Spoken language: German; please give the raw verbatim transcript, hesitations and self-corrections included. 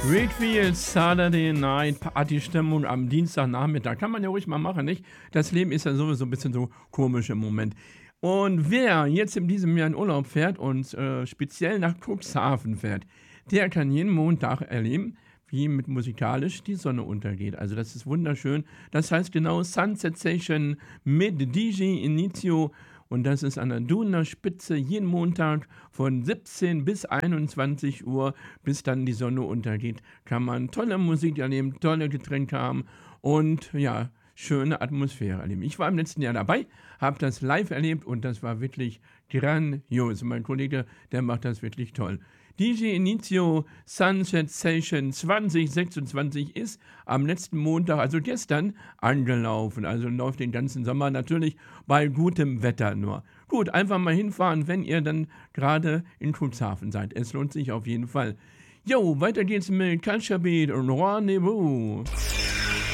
Redfield Saturday Night Partystimmung am Dienstagnachmittag. Kann man ja ruhig mal machen, nicht? Das Leben ist ja sowieso ein bisschen so komisch im Moment. Und wer jetzt in diesem Jahr in Urlaub fährt und äh, speziell nach Cuxhaven fährt, der kann jeden Montag erleben, wie mit musikalisch die Sonne untergeht. Also das ist wunderschön. Das heißt genau Sunset Session mit D J Inizio. Und das ist an der Duner Spitze jeden Montag von siebzehn bis einundzwanzig Uhr, bis dann die Sonne untergeht. Kann man tolle Musik erleben, tolle Getränke haben und ja, schöne Atmosphäre erleben. Ich war im letzten Jahr dabei, habe das live erlebt und das war wirklich grandios. Mein Kollege, der macht das wirklich toll. D J Inizio Sunset Session zwanzig sechsundzwanzig ist am letzten Montag, also gestern, angelaufen. Also läuft den ganzen Sommer natürlich bei gutem Wetter nur. Gut, einfach mal hinfahren, wenn ihr dann gerade in Cuxhaven seid. Es lohnt sich auf jeden Fall. Jo, weiter geht's mit Culture Beat und Rendezvous.